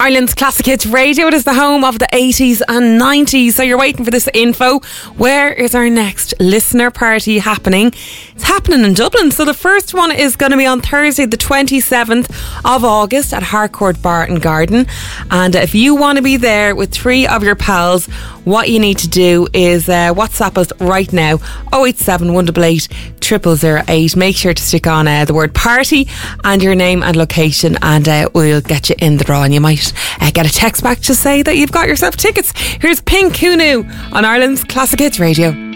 Ireland's Classic Hits Radio. It is the home of the 80s and 90s. So you're waiting for this info. Where is our next listener party happening? It's happening in Dublin. So the first one is going to be on Thursday, the 27th of August at Harcourt Bar and Garden. And if you want to be there with 3 of your pals, what you need to do is WhatsApp us right now, 087 188 0008. Make sure to stick on the word party and your name and location, and we'll get you in the draw, and you might get a text back to say that you've got yourself tickets. Here's Pink Kunu on Ireland's Classic Hits Radio.